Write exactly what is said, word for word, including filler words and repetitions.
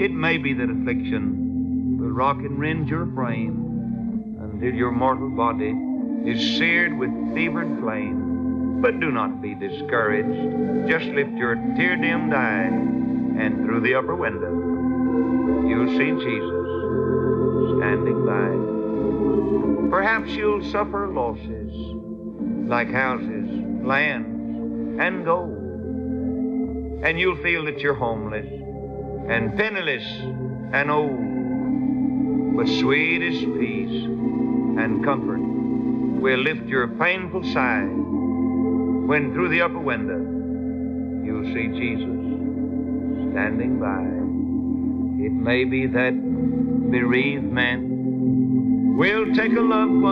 It may be that affliction will rock and rend your frame until your mortal body is seared with fevered flame. But do not be discouraged. Just lift your tear-dimmed eye, and through the upper window, you'll see Jesus standing by. Perhaps you'll suffer losses like houses, lands, and gold. And you'll feel that you're homeless and penniless and old. But sweet is peace and comfort will lift your painful sigh when through the upper window you'll see Jesus standing by. It may be that bereaved man will take a loved one